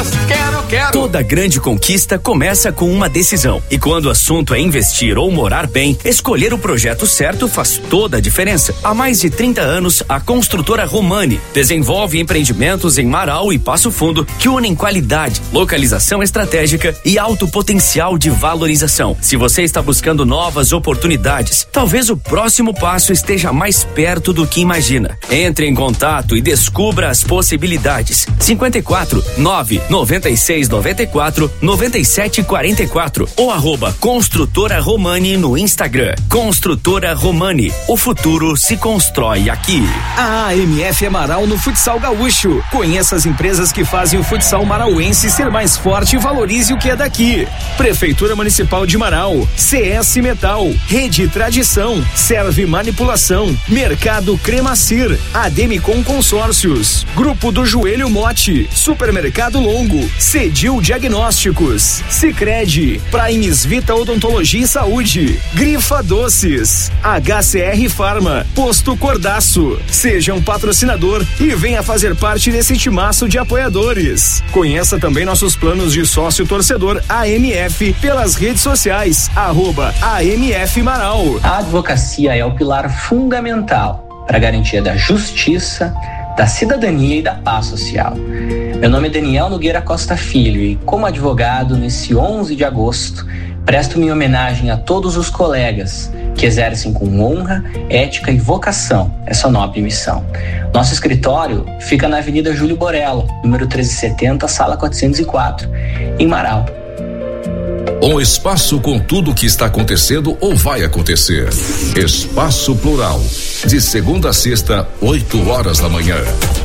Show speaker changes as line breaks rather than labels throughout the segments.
Lojas Quero.
Toda grande conquista começa com uma decisão. E quando o assunto é investir ou morar bem, escolher o projeto certo faz toda a diferença. Há mais de 30 anos, a construtora Romani desenvolve empreendimentos em Marau e Passo Fundo que unem qualidade, localização estratégica e alto potencial de valorização. Se você está buscando novas oportunidades, talvez o próximo passo esteja mais perto do que imagina. Entre em contato e descubra as possibilidades. 54 996 94 97 44 ou @Construtora Romani no Instagram. Construtora Romani, o futuro se constrói aqui.
A AMF é Marau no futsal gaúcho. Conheça as empresas que fazem o futsal marauense ser mais forte e valorize o que é daqui. Prefeitura Municipal de Marau, CS Metal, Rede Tradição, Serve Manipulação, Mercado Cremacir, Ademicon Consórcios, Grupo do Joelho Mote, Supermercado Longo, Cedil Diagnósticos, Sicredi, Primes Vita Odontologia e Saúde, Grifa Doces, HCR Farma, Posto Cordaço. Seja um patrocinador e venha fazer parte desse timaço de apoiadores. Conheça também nossos planos de sócio torcedor AMF pelas redes sociais, @AMF Marau.
A advocacia é o pilar fundamental para a garantia da justiça, da cidadania e da paz social. Meu nome é Daniel Nogueira Costa Filho e, como advogado, nesse 11 de agosto, presto minha homenagem a todos os colegas que exercem com honra, ética e vocação essa nobre missão. Nosso escritório fica na Avenida Júlio Borello, número 1370, sala 404, em Marau.
Um espaço com tudo o que está acontecendo ou vai acontecer. Espaço Plural, de segunda a sexta, 8 horas da manhã.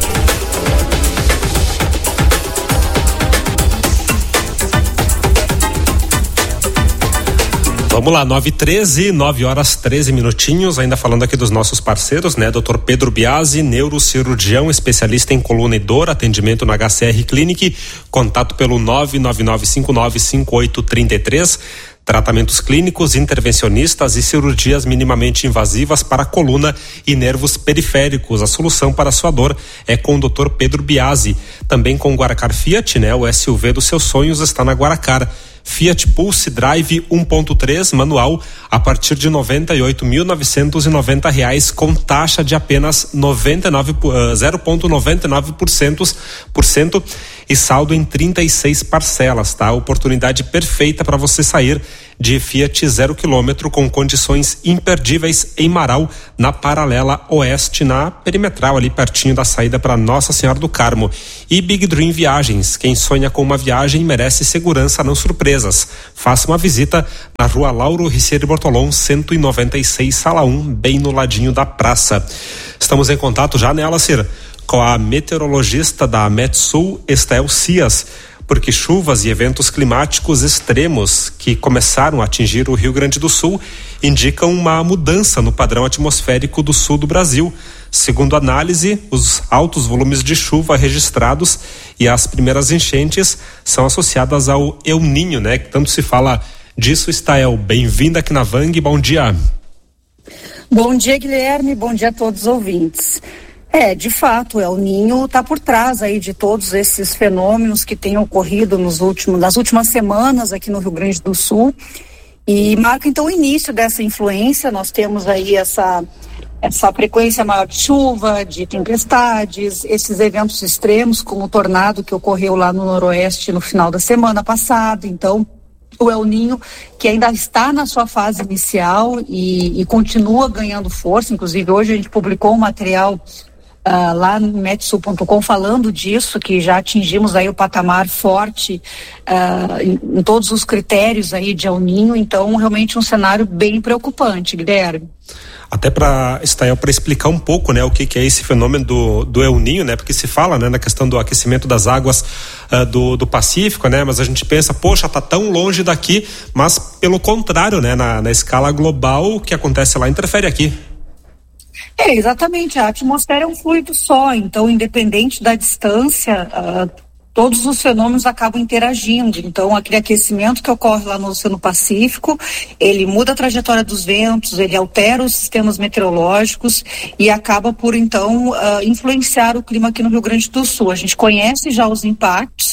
Vamos lá, 9 horas 13 minutinhos, ainda falando aqui dos nossos parceiros, né? Dr. Pedro Biasi, neurocirurgião, especialista em coluna e dor, atendimento na HCR Clinic, contato pelo 999595833, tratamentos clínicos, intervencionistas e cirurgias minimamente invasivas para coluna e nervos periféricos. A solução para a sua dor é com o Dr. Pedro Biasi. Também com o Guaracar Fiat, né? O SUV dos seus sonhos está na Guaracar. Fiat Pulse Drive 1.3 manual a partir de R$98.990 com taxa de apenas 0,99% e saldo em 36 parcelas, tá? Oportunidade perfeita para você sair de Fiat 0 km com condições imperdíveis em Marau, na Paralela Oeste, na Perimetral, ali pertinho da saída para Nossa Senhora do Carmo. E Big Dream Viagens, quem sonha com uma viagem merece segurança, não surpresas. Faça uma visita na Rua Lauro Ricieri Bortolom, 196, sala 1, bem no ladinho da praça. Estamos em contato já, né, Alacir, com a meteorologista da Metsul, Estel Cias, porque chuvas e eventos climáticos extremos que começaram a atingir o Rio Grande do Sul indicam uma mudança no padrão atmosférico do sul do Brasil. Segundo a análise, os altos volumes de chuva registrados e as primeiras enchentes são associadas ao El Niño, né? Que tanto se fala disso. Estel, bem-vinda aqui na Vang, bom dia.
Bom dia, Guilherme, bom dia a todos os ouvintes. De fato, o El Niño está por trás aí de todos esses fenômenos que têm ocorrido nas últimas semanas aqui no Rio Grande do Sul e marca então o início dessa influência. Nós temos aí essa frequência maior de chuva, de tempestades, esses eventos extremos como o tornado que ocorreu lá no Noroeste no final da semana passada. Então, o El Niño, que ainda está na sua fase inicial e continua ganhando força. Inclusive, hoje a gente publicou um material lá no metsul.com falando disso, que já atingimos aí o patamar forte em todos os critérios aí de El Niño. Então, realmente um cenário bem preocupante, Guilherme.
Até para explicar um pouco, né, o que é esse fenômeno do El Niño, né, porque se fala, né, na questão do aquecimento das águas do Pacífico, né, mas a gente pensa, poxa, tá tão longe daqui, mas pelo contrário, né, na escala global, o que acontece lá interfere aqui.
Exatamente, a atmosfera é um fluido só, então independente da distância, todos os fenômenos acabam interagindo. Então, aquele aquecimento que ocorre lá no Oceano Pacífico, ele muda a trajetória dos ventos, ele altera os sistemas meteorológicos e acaba por, então, influenciar o clima aqui no Rio Grande do Sul. A gente conhece já os impactos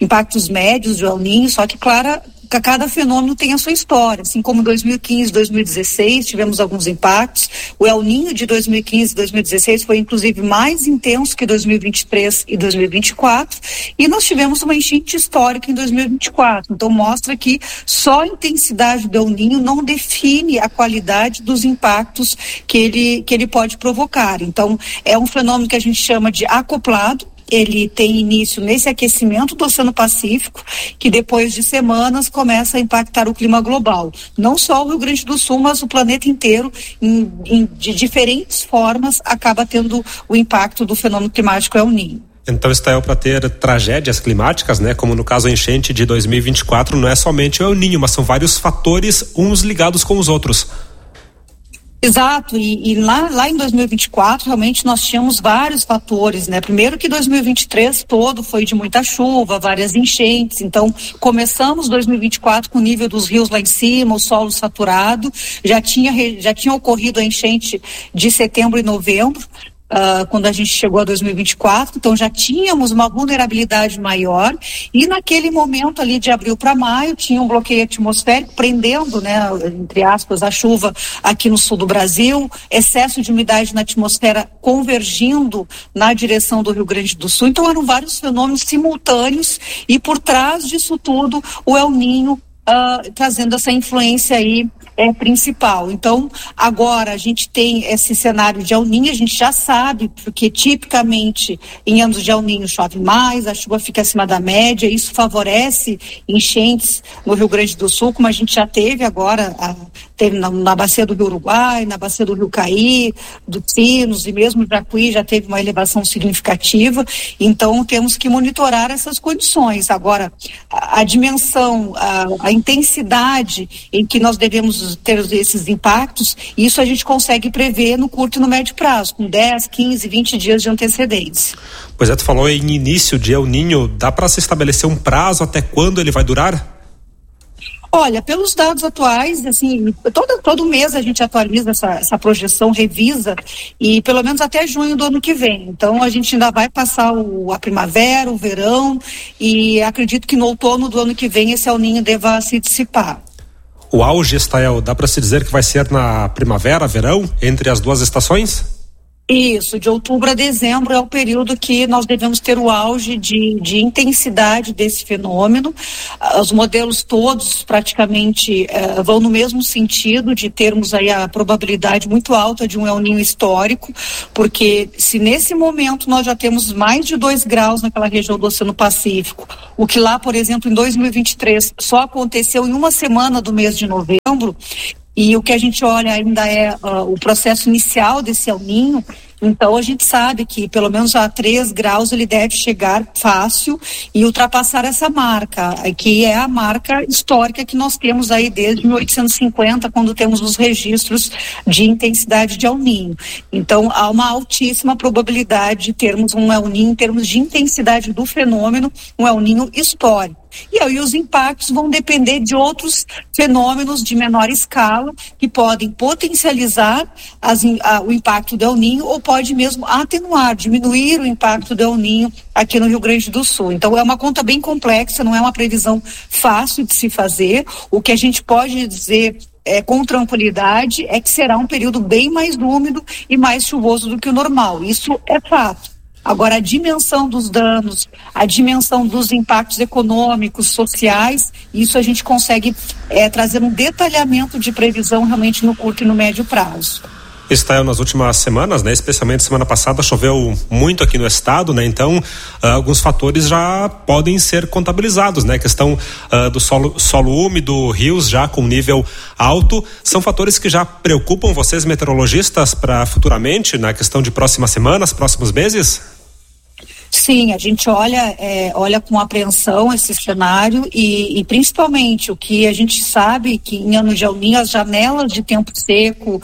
impactos médios do El Niño, só que, claro, cada fenômeno tem a sua história, assim como 2015, 2016 tivemos alguns impactos. O El Niño de 2015 e 2016 foi inclusive mais intenso que 2023 e 2024, e nós tivemos uma enchente histórica em 2024. Então mostra que só a intensidade do El Niño não define a qualidade dos impactos que ele pode provocar. Então é um fenômeno que a gente chama de acoplado. Ele tem início nesse aquecimento do Oceano Pacífico, que depois de semanas começa a impactar o clima global. Não só o Rio Grande do Sul, mas o planeta inteiro, de diferentes formas, acaba tendo o impacto do fenômeno climático El Niño.
Então, Estael, para ter tragédias climáticas, né, como no caso a enchente de 2024, não é somente o El Niño, mas são vários fatores, uns ligados com os outros.
Exato, e lá em 2024 realmente nós tínhamos vários fatores, né? Primeiro que 2023 todo foi de muita chuva, várias enchentes, então começamos 2024 com o nível dos rios lá em cima, o solo saturado, já tinha ocorrido a enchente de setembro e novembro, quando a gente chegou a 2024, então já tínhamos uma vulnerabilidade maior, e naquele momento ali de abril para maio tinha um bloqueio atmosférico prendendo, né, entre aspas, a chuva aqui no sul do Brasil, excesso de umidade na atmosfera convergindo na direção do Rio Grande do Sul. Então eram vários fenômenos simultâneos, e por trás disso tudo o El Niño trazendo essa influência aí principal. Então, agora a gente tem esse cenário de El Niño, a gente já sabe, porque tipicamente em anos de El Niño chove mais, a chuva fica acima da média, isso favorece enchentes no Rio Grande do Sul, como a gente já teve agora, teve na bacia do Rio Uruguai, na bacia do Rio Caí, do Sinos, e mesmo Jacuí já teve uma elevação significativa. Então temos que monitorar essas condições. Agora, a dimensão, a intensidade em que nós devemos ter esses impactos, isso a gente consegue prever no curto e no médio prazo, com 10, 15, 20 dias de antecedência.
Pois é, tu falou em início de El Niño, dá para se estabelecer um prazo até quando ele vai durar?
Olha, pelos dados atuais, assim, todo mês a gente atualiza essa projeção, revisa, e pelo menos até junho do ano que vem. Então a gente ainda vai passar a primavera, o verão, e acredito que no outono do ano que vem esse El Niño deva se dissipar.
O auge, Estael, dá para se dizer que vai ser na primavera, verão, entre as duas estações?
Isso, de outubro a dezembro é o período que nós devemos ter o auge de intensidade desse fenômeno. Os modelos todos praticamente vão no mesmo sentido de termos aí a probabilidade muito alta de um El Niño histórico, porque se nesse momento nós já temos mais de 2 graus naquela região do Oceano Pacífico, o que lá, por exemplo, em 2023 só aconteceu em uma semana do mês de novembro, e o que a gente olha ainda é o processo inicial desse El Niño. Então a gente sabe que pelo menos a 3 graus ele deve chegar fácil e ultrapassar essa marca, que é a marca histórica que nós temos aí desde 1850, quando temos os registros de intensidade de El Niño. Então há uma altíssima probabilidade de termos um El Niño em termos de intensidade do fenômeno, um El Niño histórico. E aí os impactos vão depender de outros fenômenos de menor escala que podem potencializar o impacto do El Niño ou pode mesmo atenuar, diminuir o impacto do El Niño aqui no Rio Grande do Sul. Então é uma conta bem complexa, não é uma previsão fácil de se fazer. O que a gente pode dizer com tranquilidade é que será um período bem mais úmido e mais chuvoso do que o normal. Isso é fato. Agora, a dimensão dos danos, a dimensão dos impactos econômicos, sociais, isso a gente consegue trazer um detalhamento de previsão realmente no curto e no médio prazo.
Estael, nas últimas semanas, né, especialmente semana passada, choveu muito aqui no estado, né? Então, alguns fatores já podem ser contabilizados, né? A questão do solo úmido, rios já com nível alto, são fatores que já preocupam vocês meteorologistas para futuramente, na questão de próximas semanas, próximos meses?
Sim, a gente olha com apreensão esse cenário e principalmente o que a gente sabe que em ano de El Niño as janelas de tempo seco,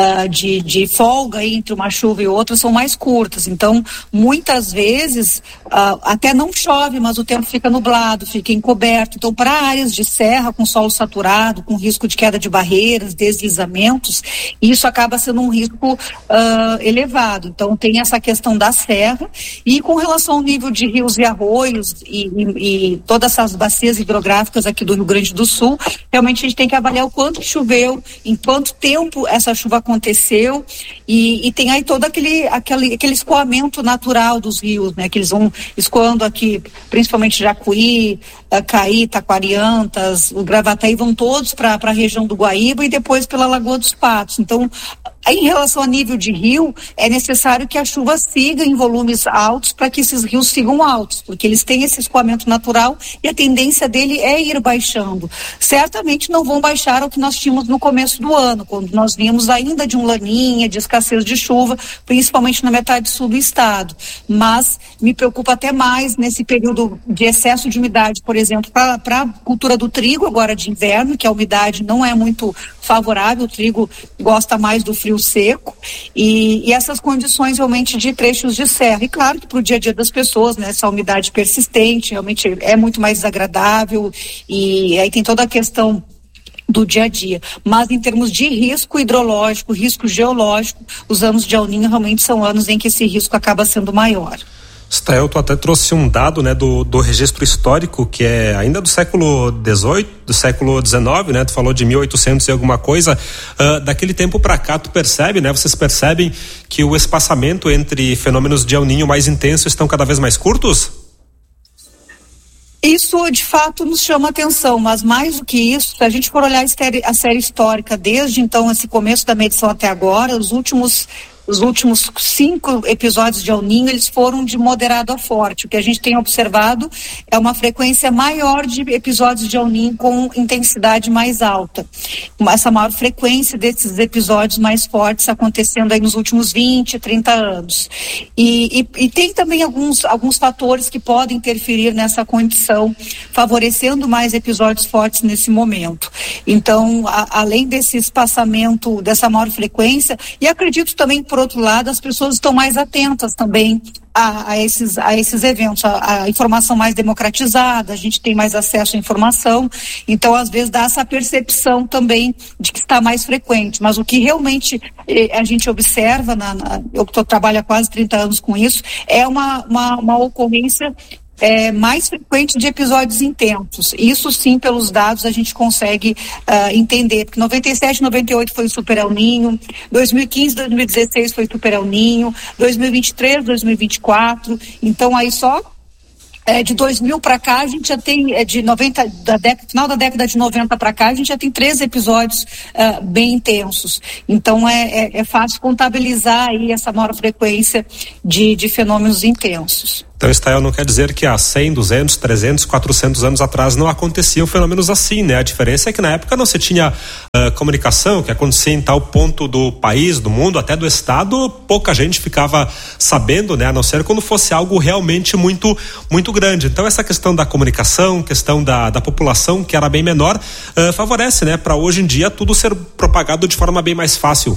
de folga entre uma chuva e outra são mais curtas. Então, muitas vezes até não chove, mas o tempo fica nublado, fica encoberto. Então, para áreas de serra com solo saturado, com risco de queda de barreiras, deslizamentos, isso acaba sendo um risco elevado. Então, tem essa questão da serra e com relação ao nível de rios e arroios e todas essas bacias hidrográficas aqui do Rio Grande do Sul, realmente a gente tem que avaliar o quanto choveu, em quanto tempo essa chuva aconteceu e tem aí todo aquele escoamento natural dos rios, né? Que eles vão escoando aqui, principalmente Jacuí, Caí, Taquariantas, o Gravataí, vão todos para a região do Guaíba e depois pela Lagoa dos Patos. Então, em relação a nível de rio, é necessário que a chuva siga em volumes altos para que esses rios sigam altos, porque eles têm esse escoamento natural e a tendência dele é ir baixando. Certamente não vão baixar ao que nós tínhamos no começo do ano, quando nós vínhamos ainda de um laninha, de escassez de chuva, principalmente na metade sul do estado. Mas me preocupa até mais nesse período de excesso de umidade, por exemplo, para a cultura do trigo agora de inverno, que a umidade não é muito favorável, o trigo gosta mais do frio seco e essas condições realmente de trechos de serra. E claro que para o dia a dia das pessoas, né, essa umidade persistente realmente é muito mais desagradável e aí tem toda a questão do dia a dia. Mas em termos de risco hidrológico, risco geológico, os anos de El Niño realmente são anos em que esse risco acaba sendo maior.
Stael, tu até trouxe um dado, né, do registro histórico, que é ainda do século XVIII, do século XIX, né, tu falou de 1800 e alguma coisa, daquele tempo para cá tu percebe, né, vocês percebem que o espaçamento entre fenômenos de El Niño mais intensos estão cada vez mais curtos?
Isso, de fato, nos chama atenção, mas mais do que isso, se a gente for olhar a série histórica, desde então, esse começo da medição até agora, os últimos 5 episódios de El Niño, eles foram de moderado a forte. O que a gente tem observado é uma frequência maior de episódios de El Niño com intensidade mais alta. Essa maior frequência desses episódios mais fortes acontecendo aí nos últimos 20, 30 anos. E tem também alguns fatores que podem interferir nessa condição, favorecendo mais episódios fortes nesse momento. Então, além desse espaçamento, dessa maior frequência, e acredito também, por outro lado, as pessoas estão mais atentas também a esses eventos, a informação mais democratizada, a gente tem mais acesso à informação, então às vezes dá essa percepção também de que está mais frequente, mas o que realmente a gente observa, eu trabalho há quase 30 anos com isso, é uma ocorrência mais frequente de episódios intensos. Isso sim, pelos dados a gente consegue entender, porque 97, 98 foi o Super El Niño, 2015, 2016 foi o Super El Niño, 2023, 2024, então aí só de 2000 para cá a gente já tem, final da década de 90 para cá a gente já tem 3 episódios bem intensos, então é fácil contabilizar aí essa maior frequência de fenômenos intensos.
Então, Stael, não quer dizer que há 100, 200, 300, 400 anos atrás não aconteciam fenômenos assim, né? A diferença é que na época não se tinha comunicação, que acontecia em tal ponto do país, do mundo, até do estado, pouca gente ficava sabendo, né? A não ser quando fosse algo realmente muito, muito grande. Então, essa questão da comunicação, questão da população, que era bem menor, favorece, né? Para hoje em dia tudo ser propagado de forma bem mais fácil.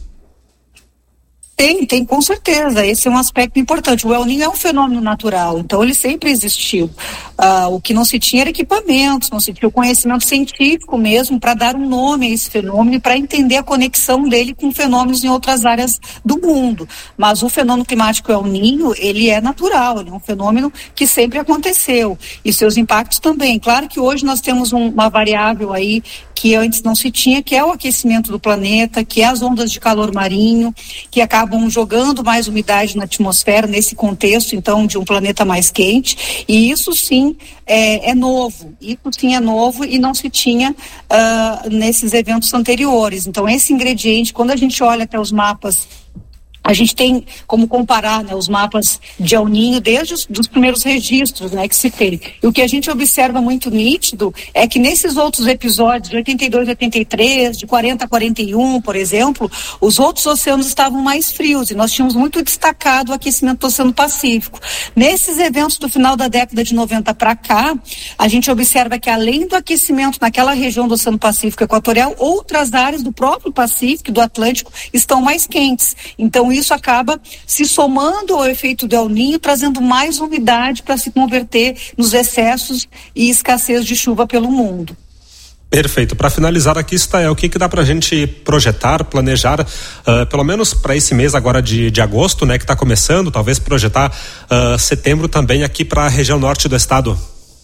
Tem, com certeza. Esse é um aspecto importante. O El Niño é um fenômeno natural, então ele sempre existiu. O que não se tinha era equipamentos, não se tinha o conhecimento científico mesmo para dar um nome a esse fenômeno e para entender a conexão dele com fenômenos em outras áreas do mundo. Mas o fenômeno climático El Niño, ele é natural, ele é um fenômeno que sempre aconteceu. E seus impactos também. Claro que hoje nós temos uma variável aí que antes não se tinha, que é o aquecimento do planeta, que é as ondas de calor marinho, que acabam jogando mais umidade na atmosfera nesse contexto, então, de um planeta mais quente, e isso sim é novo, e não se tinha nesses eventos anteriores. Então, esse ingrediente, quando a gente olha até os mapas, a gente tem como comparar, né, os mapas de El Niño desde os primeiros registros, né, que se tem. E o que a gente observa muito nítido é que nesses outros episódios, de 82 a 83, de 40 a 41, por exemplo, os outros oceanos estavam mais frios e nós tínhamos muito destacado o aquecimento do Oceano Pacífico. Nesses eventos do final da década de 90 para cá, a gente observa que além do aquecimento naquela região do Oceano Pacífico Equatorial, outras áreas do próprio Pacífico e do Atlântico estão mais quentes. Então, isso acaba se somando ao efeito do El Niño, trazendo mais umidade para se converter nos excessos e escassez de chuva pelo mundo.
Perfeito. Para finalizar aqui, Stael, o que dá pra gente projetar, planejar, pelo menos para esse mês agora de agosto, né, que está começando, talvez projetar setembro também aqui para a região norte do estado?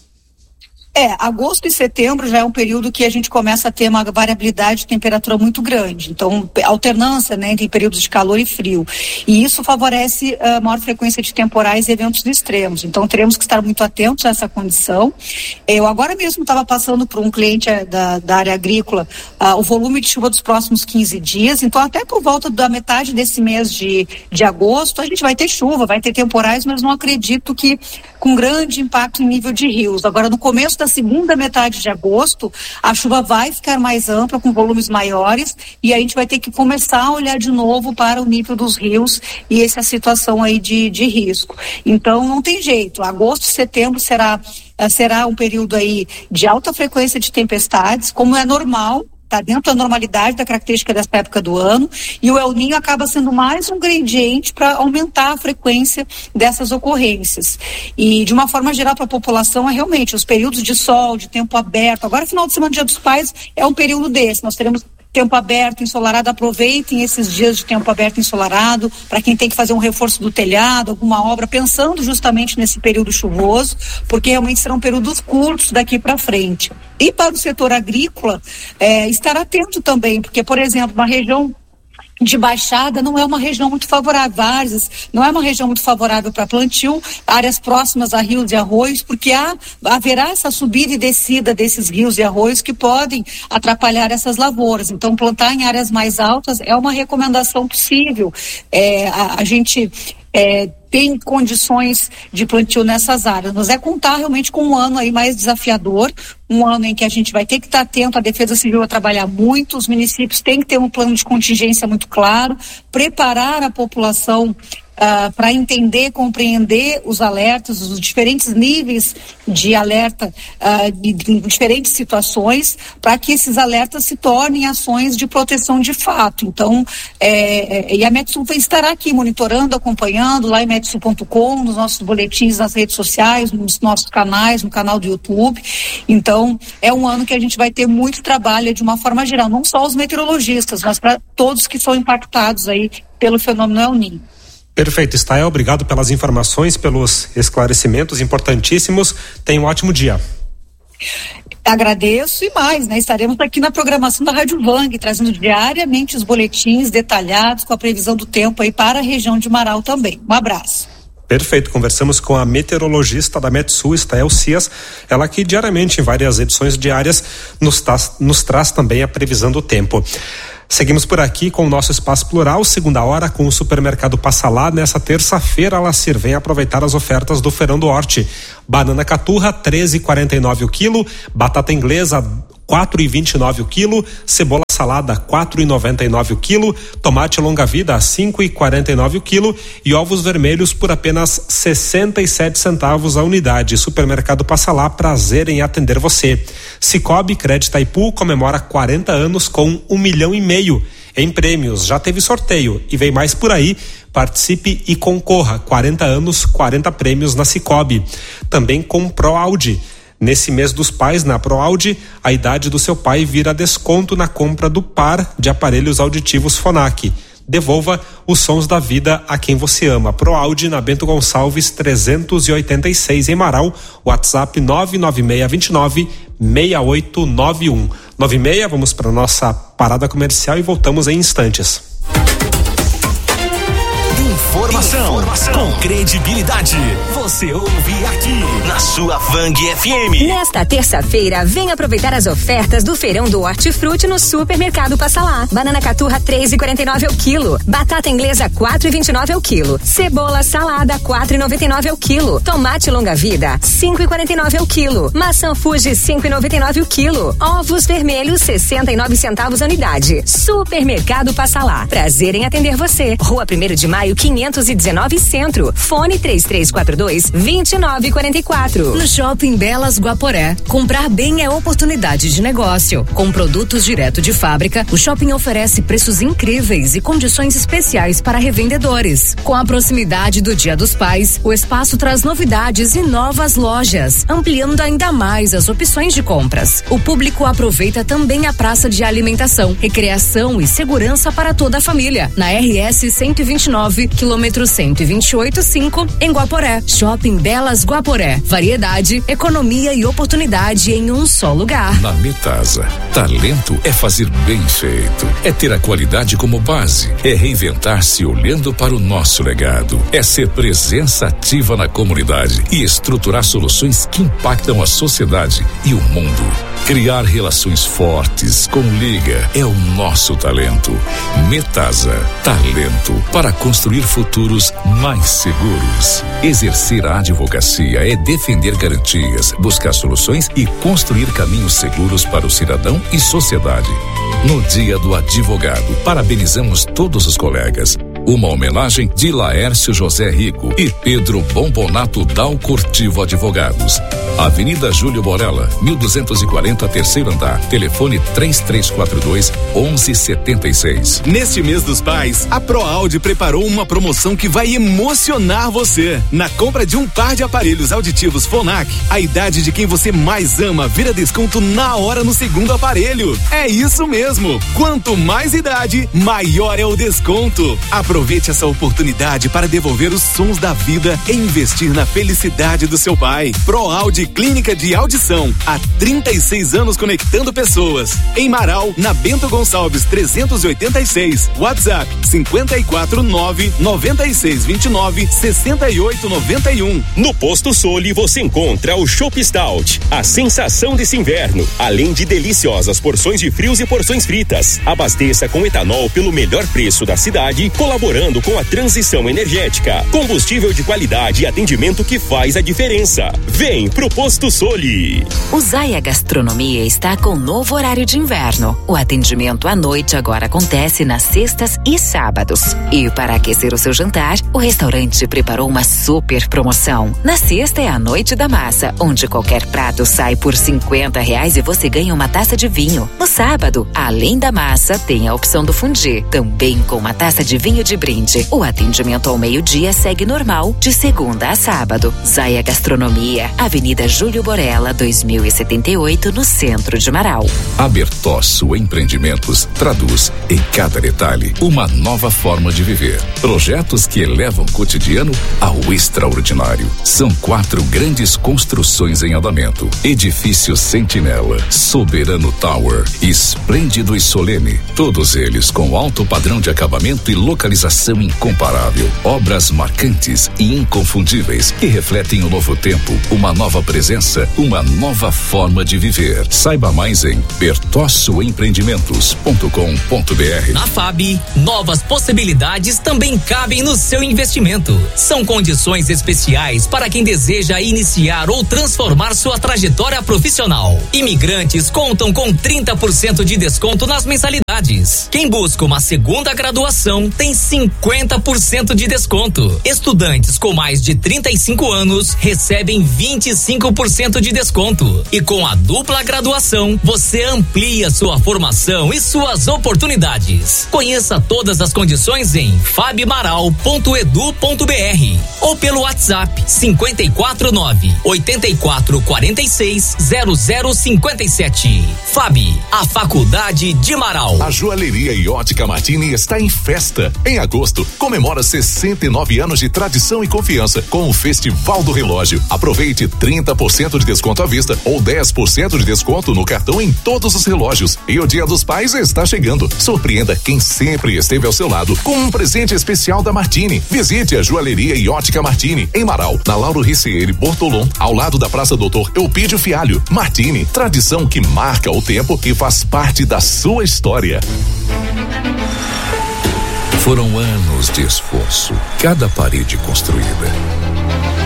Agosto e setembro já é um período que a gente começa a ter uma variabilidade de temperatura muito grande. Então, alternância, né, entre períodos de calor e frio. E isso favorece a maior frequência de temporais e eventos extremos. Então, teremos que estar muito atentos a essa condição. Eu agora mesmo estava passando por um cliente da área agrícola o volume de chuva dos próximos 15 dias. Então, até por volta da metade desse mês de agosto, a gente vai ter chuva, vai ter temporais, mas não acredito que com grande impacto em nível de rios. Agora, no começo da segunda metade de agosto, a chuva vai ficar mais ampla, com volumes maiores, e a gente vai ter que começar a olhar de novo para o nível dos rios e essa situação aí de risco. Então, não tem jeito. Agosto e setembro será um período aí de alta frequência de tempestades, como é normal. Está dentro da normalidade da característica dessa época do ano, e o El Niño acaba sendo mais um ingrediente para aumentar a frequência dessas ocorrências. E de uma forma geral para a população, realmente os períodos de sol, de tempo aberto. Agora, final de semana, Dia dos Pais, é um período desse. Nós teremos tempo aberto, ensolarado. Aproveitem esses dias de tempo aberto, ensolarado, para quem tem que fazer um reforço do telhado, alguma obra, pensando justamente nesse período chuvoso, porque realmente serão períodos curtos daqui para frente. E para o setor agrícola, estar atento também, porque, por exemplo, uma região de baixada não é uma região muito favorável, Várzea não é uma região muito favorável para plantio, áreas próximas a rios e arroios, porque haverá essa subida e descida desses rios e arroios que podem atrapalhar essas lavouras. Então, plantar em áreas mais altas é uma recomendação possível. A gente tem condições de plantio nessas áreas, mas contar realmente com um ano aí mais desafiador, um ano em que a gente vai ter que estar atento, a Defesa Civil a trabalhar muito, os municípios têm que ter um plano de contingência muito claro, preparar a população para entender, compreender os alertas, os diferentes níveis de alerta em diferentes situações, para que esses alertas se tornem ações de proteção de fato. Então, e a Metsul estará aqui monitorando, acompanhando lá em metsul.com, nos nossos boletins, nas redes sociais, nos nossos canais, no canal do YouTube. Então, é um ano que a gente vai ter muito trabalho de uma forma geral, não só os meteorologistas, mas para todos que são impactados aí pelo fenômeno El Niño.
Perfeito, Stael, obrigado pelas informações, pelos esclarecimentos importantíssimos. Tenha um ótimo dia.
Agradeço e mais, né? Estaremos aqui na programação da Rádio Vang, trazendo diariamente os boletins detalhados com a previsão do tempo aí para a região de Marau também. Um abraço.
Perfeito, conversamos com a meteorologista da Metsul, Stael Cias, ela que diariamente, em várias edições diárias, nos traz também a previsão do tempo. Seguimos por aqui com o nosso Espaço Plural, segunda hora com o Supermercado Passa Lá. Nessa terça-feira, Lacir, vem aproveitar as ofertas do Feirão do Horti. Banana caturra, 13,49 o quilo, batata inglesa, 4,29 o quilo, cebola salada, 4,99 o quilo, tomate longa-vida, 5,49 o quilo e ovos vermelhos por apenas 67 centavos a unidade. Supermercado Passa Lá, prazer em atender você. Cicobi Crédito Itaipu comemora 40 anos com 1,5 milhão em prêmios. Já teve sorteio e vem mais por aí. Participe e concorra. 40 anos, 40 prêmios na Cicobi. Também com ProAuди. Nesse mês dos pais, na ProAudi, a idade do seu pai vira desconto na compra do par de aparelhos auditivos Fonac. Devolva os sons da vida a quem você ama. ProAudi na Bento Gonçalves 386 em Marau. WhatsApp 99629-6891. 96, vamos para nossa parada comercial e voltamos em instantes.
Informação com credibilidade. Você ouve aqui na sua Vang FM.
Nesta terça-feira, vem aproveitar as ofertas do Feirão do Hortifruti no Supermercado Passa Lá. Banana caturra 3,49 ao quilo. Batata inglesa 4,29 ao quilo. Cebola salada 4,99 ao quilo. Tomate longa-vida 5,49 ao quilo. Maçã Fuji 5,99 ao quilo. Ovos vermelhos 69 centavos a unidade. Supermercado Passa Lá. Prazer em atender você. Rua 1º de Maio 500 519 Centro. Fone 3342-2944.
No Shopping Belas Guaporé, comprar bem é oportunidade de negócio. Com produtos direto de fábrica, o shopping oferece preços incríveis e condições especiais para revendedores. Com a proximidade do Dia dos Pais, o espaço traz novidades e novas lojas, ampliando ainda mais as opções de compras. O público aproveita também a praça de alimentação, recreação e segurança para toda a família. Na RS 129, quilômetro 128,5, em Guaporé. Shopping Belas Guaporé. Variedade, economia e oportunidade em um só lugar.
Na Metasa, talento é fazer bem feito, é ter a qualidade como base, é reinventar-se olhando para o nosso legado, é ser presença ativa na comunidade e estruturar soluções que impactam a sociedade e o mundo. Criar relações fortes com Liga é o nosso talento. Metasa, talento para construir futuros mais seguros. Exercer a advocacia é defender garantias, buscar soluções e construir caminhos seguros para o cidadão e sociedade. No Dia do Advogado, parabenizamos todos os colegas. Uma homenagem de Laércio José Rico e Pedro Bombonato Dal Curtivo Advogados. Avenida Júlio Borella, 1240, terceiro andar. Telefone 3342-1176.
Neste mês dos pais, a ProAudio preparou uma promoção que vai emocionar você. Na compra de um par de aparelhos auditivos Phonak, a idade de quem você mais ama vira desconto na hora no segundo aparelho. É isso mesmo. Quanto mais idade, maior é o desconto. Aproveite essa oportunidade para devolver os sons da vida e investir na felicidade do seu pai. ProAudio Clínica de Audição, há 36 anos conectando pessoas. Em Marau, na Bento Gonçalves 386. WhatsApp 549-9629-6891.
No Posto Soli você encontra o Chopp Stout, a sensação desse inverno, além de deliciosas porções de frios e porções fritas. Abasteça com etanol pelo melhor preço da cidade, colaborando com a transição energética. Combustível de qualidade e atendimento que faz a diferença. Vem pro Posto Soli.
O Zaya Gastronomia está com novo horário de inverno. O atendimento à noite agora acontece nas sextas e sábados. E para aquecer o seu jantar, o restaurante preparou uma super promoção. Na sexta é a Noite da Massa, onde qualquer prato sai por R$50 e você ganha uma taça de vinho. No sábado, além da massa, tem a opção do fondue, também com uma taça de vinho de brinde. O atendimento ao meio-dia segue normal, de segunda a sábado. Zaya Gastronomia, Avenida Júlio Borella, 2078, no centro de Marau.
A Bertosso Empreendimentos traduz em cada detalhe uma nova forma de viver. Projetos que elevam o cotidiano ao extraordinário. São 4 grandes construções em andamento. Edifício Sentinela, Soberano Tower, Esplêndido e Solene. Todos eles com alto padrão de acabamento e localização incomparável. Obras marcantes e inconfundíveis que refletem o novo tempo, uma nova presença, uma nova forma de viver. Saiba mais em bertossoempreendimentos.com.br.
Na FAB, novas possibilidades também cabem no seu investimento. São condições especiais para quem deseja iniciar ou transformar sua trajetória profissional. Imigrantes contam com 30% de desconto nas mensalidades. Quem busca uma segunda graduação tem 50% de desconto. Estudantes com mais de 35 anos recebem 25% de desconto. E com a dupla graduação, você amplia sua formação e suas oportunidades. Conheça todas as condições em fabmaral.edu.br ou pelo WhatsApp 549-8446-0057. FAB, a Faculdade de Marau.
A Joalheria e Ótica Martini está em festa. Em agosto, comemora 69 anos de tradição e confiança com o Festival do Relógio. Aproveite 30% de desconto à vista ou 10% de desconto no cartão em todos os relógios. E o Dia dos Pais está chegando. Surpreenda quem sempre esteve ao seu lado com um presente especial da Martini. Visite a Joalheria e Ótica Martini em Marau, na Lauro Ricieri Bortolom, ao lado da Praça Doutor Eupídio Fialho. Martini, tradição que marca o tempo e faz parte da sua história.
Foram anos de esforço, cada parede construída,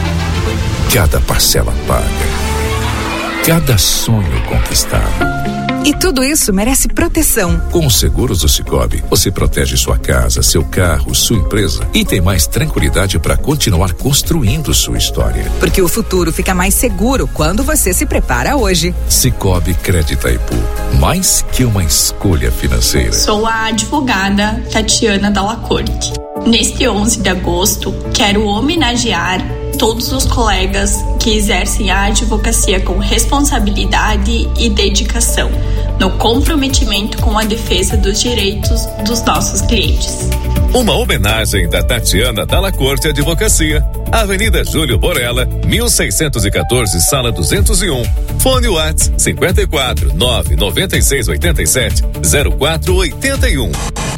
cada parcela paga, cada sonho conquistado.
E tudo isso merece proteção.
Com os seguros do Sicoob, você protege sua casa, seu carro, sua empresa e tem mais tranquilidade para continuar construindo sua história.
Porque o futuro fica mais seguro quando você se prepara hoje.
Sicoob Crédito Itaipu, mais que uma escolha financeira.
Sou a advogada Tatiana Dalla Corte. Neste 11 de agosto, quero homenagear todos os colegas que exercem a advocacia com responsabilidade e dedicação, no comprometimento com a defesa dos direitos dos nossos clientes.
Uma homenagem da Tatiana Dalla Corte Advocacia, Avenida Júlio Borella, 1614, Sala 201. Fone Whats 54 996 87 0481.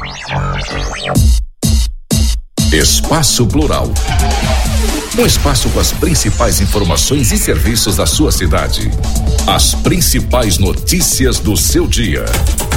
Espaço Plural. Um espaço com as principais informações e serviços da sua cidade. As principais notícias do seu dia.